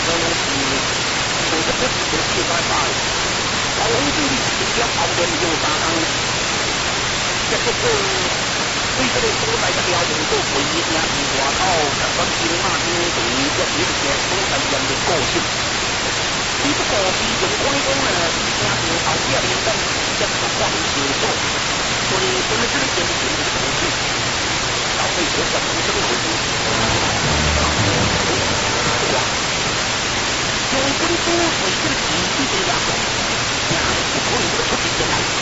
拢是做得不是最快快。老红队直接后面就打工，结果对这个所在的了无所谓也是外口十分金马军队一明显所在人的个性。只不过是用开工呢，加上后边领导一个换协作，所以本来这个前景是不是到底有什么？